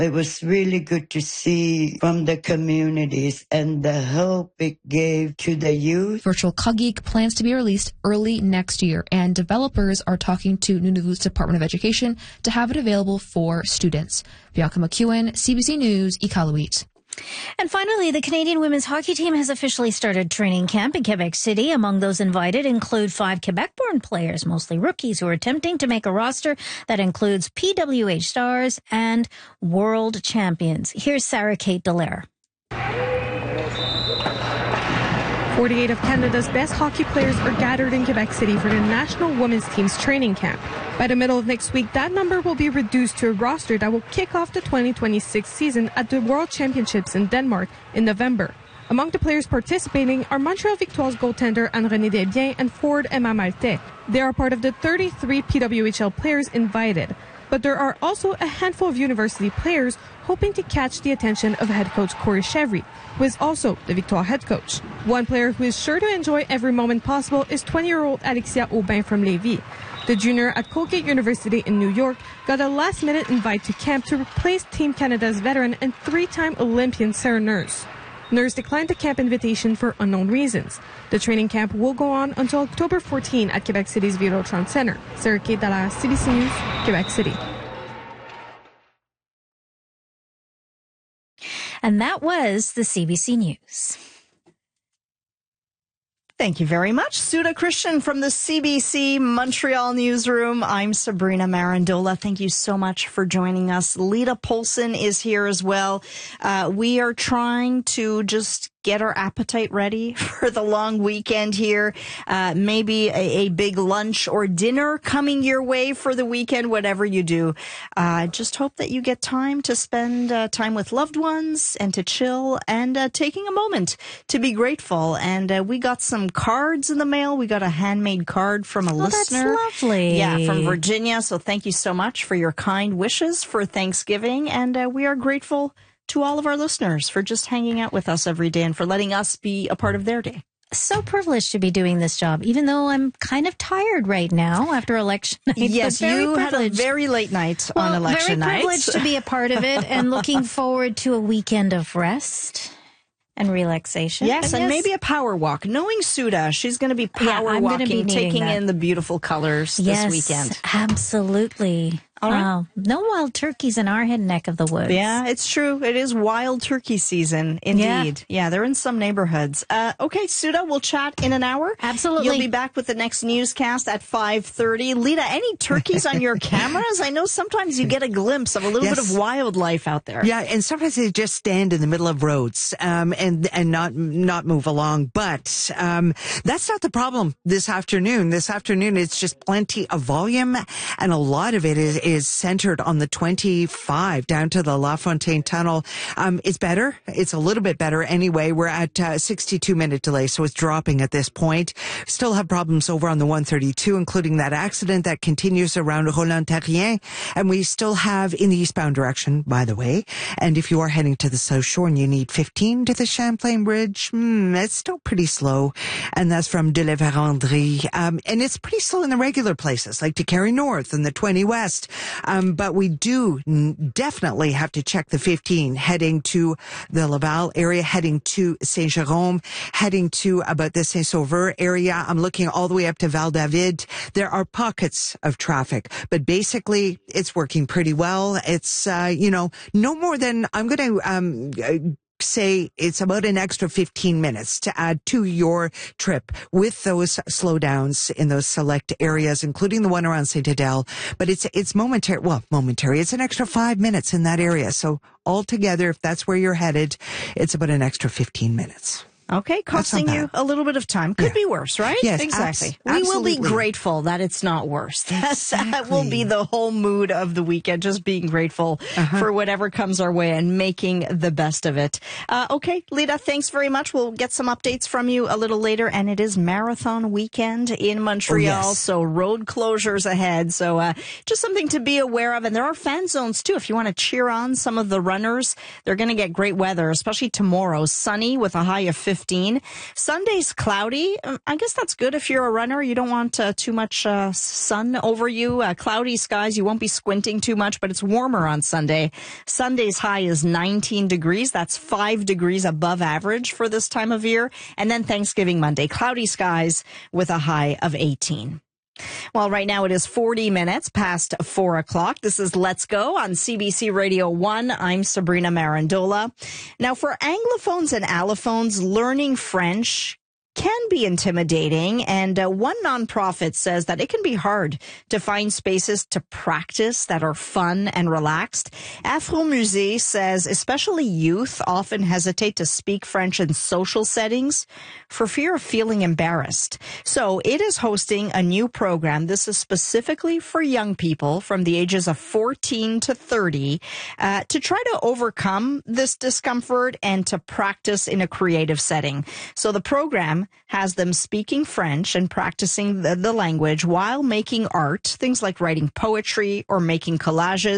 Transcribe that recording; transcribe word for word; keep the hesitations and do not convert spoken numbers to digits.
It was really good to see from the communities and the hope it gave to the youth. Virtual Kagik plans to be released early next year, and developers are talking to Nunavut's Department of Education to have it available for students. Bianca McEwen, C B C News, Iqaluit. And finally, the Canadian women's hockey team has officially started training camp in Quebec City. Among those invited include five Quebec-born players, mostly rookies, who are attempting to make a roster that includes P W H stars and world champions. Here's Sarah Kate Dallaire. forty-eight of Canada's best hockey players are gathered in Quebec City for the national women's team's training camp. By the middle of next week, that number will be reduced to a roster that will kick off the twenty twenty-six season at the World Championships in Denmark in November. Among the players participating are Montreal Victoire's goaltender Anne-Renée Desbiens and forward Emma Maltais. They are part of the thirty-three P W H L players invited. But there are also a handful of university players hoping to catch the attention of head coach Corey Chevry, who is also the Victoire head coach. One player who is sure to enjoy every moment possible is twenty-year-old Alexia Aubin from Lévis. The junior at Colgate University in New York got a last-minute invite to camp to replace Team Canada's veteran and three-time Olympian Sarah Nurse. Nurse declined the camp invitation for unknown reasons. The training camp will go on until October fourteenth at Quebec City's Videotron Center. Sarah Kate Dallaire, C B C News, Quebec City. And that was the C B C News. Thank you very much, Suda Christian from the C B C Montreal newsroom. I'm Sabrina Marandola. Thank you so much for joining us. Lita Polson is here as well. Uh, we are trying to just get our appetite ready for the long weekend here. Uh, maybe a, a big lunch or dinner coming your way for the weekend, whatever you do. Uh, just hope that you get time to spend uh, time with loved ones and to chill and uh, taking a moment to be grateful. And uh, we got some cards in the mail. We got a handmade card from a oh, listener. That's lovely. Yeah, from Virginia. So thank you so much for your kind wishes for Thanksgiving. And uh, we are grateful to all of our listeners for just hanging out with us every day and for letting us be a part of their day. So privileged to be doing this job, even though I'm kind of tired right now after election night. Yes, you had a very late night well, on election night. Very privileged to be a part of it and looking forward to a weekend of rest and relaxation. Yes, and, and yes. maybe a power walk. Knowing Suda, she's going to be power yeah, walking, be taking that. in the beautiful colors yes, this weekend. Absolutely. All right. Wow. No wild turkeys in our neck of the woods. Yeah, it's true. It is wild turkey season, indeed. Yeah, yeah they're in some neighborhoods. Uh, okay, Suda, we'll chat in an hour. Absolutely. You'll be back with the next newscast at five thirty. Lita, any turkeys on your cameras? I know sometimes you get a glimpse of a little yes. bit of wildlife out there. Yeah, and sometimes they just stand in the middle of roads um, and and not not move along. But um, that's not the problem this afternoon. This afternoon, it's just plenty of volume, and a lot of it is, is centered on the twenty-five down to the La Fontaine Tunnel. Um, it's better. It's a little bit better anyway. We're at uh, sixty-two minute delay, so it's dropping at this point. Still have problems over on the one thirty-two, including that accident that continues around Roland-Terrien. And we still have in the eastbound direction, by the way. And if you are heading to the South Shore and you need fifteen to the Champlain Bridge, hmm, it's still pretty slow. And that's from de la Vérendrye. Um, and it's pretty slow in the regular places, like to Carey North and the twenty West. Um, but we do n- definitely have to check the fifteen heading to the Laval area, heading to Saint-Jérôme, heading to about the Saint-Sauveur area. I'm looking all the way up to Val-David. There are pockets of traffic, but basically it's working pretty well. It's, uh, you know, no more than I'm going to, um, say it's about an extra fifteen minutes to add to your trip with those slowdowns in those select areas, including the one around Saint Adele. But it's, it's momentary. Well, momentary. It's an extra five minutes in that area. So altogether, if that's where you're headed, it's about an extra fifteen minutes. Okay, costing you a little bit of time. Could yeah. be worse, right? Yes, exactly. Abs- we will be grateful that it's not worse. Exactly. That will be the whole mood of the weekend, just being grateful uh-huh. for whatever comes our way and making the best of it. Uh, okay, Lita, thanks very much. We'll get some updates from you a little later, and it is marathon weekend in Montreal, oh, yes. so road closures ahead. So uh, just something to be aware of. And there are fan zones, too. If you want to cheer on some of the runners, they're going to get great weather, especially tomorrow. Sunny with a high of fifty. fifteen. Sunday's cloudy. I guess that's good if you're a runner. You don't want uh, too much uh, sun over you. Uh, cloudy skies. You won't be squinting too much, but it's warmer on Sunday. Sunday's high is nineteen degrees. That's five degrees above average for this time of year. And then Thanksgiving Monday, cloudy skies with a high of eighteen. Well, right now it is forty minutes past four o'clock. This is Let's Go on C B C Radio one. I'm Sabrina Marandola. Now, for Anglophones and allophones, learning French can be intimidating, and uh, one nonprofit says that it can be hard to find spaces to practice that are fun and relaxed. Afromusée says especially youth often hesitate to speak French in social settings for fear of feeling embarrassed. So it is hosting a new program. This is specifically for young people from the ages of fourteen to thirty uh, to try to overcome this discomfort and to practice in a creative setting. So the program has them speaking French and practicing the, the language while making art, things like writing poetry or making collages.